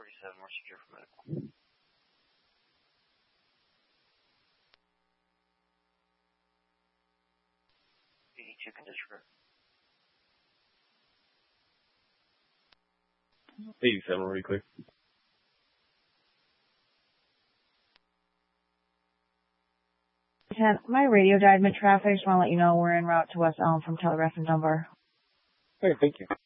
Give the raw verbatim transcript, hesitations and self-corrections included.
forty-seven, more secure for medical. eighty-two can disregard. eighty-seven, really clear. ten, my radio died mid-traffic. Just want to let you know we're en route to West Elm from Telegraph and Dunbar. Okay, thank you.